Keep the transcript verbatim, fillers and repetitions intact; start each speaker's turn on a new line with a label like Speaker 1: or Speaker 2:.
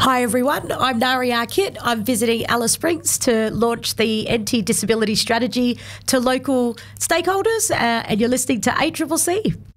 Speaker 1: Hi everyone, I'm Nari Arkit. I'm visiting Alice Springs to launch the anti-disability strategy to local stakeholders uh, and you're listening to A C C C.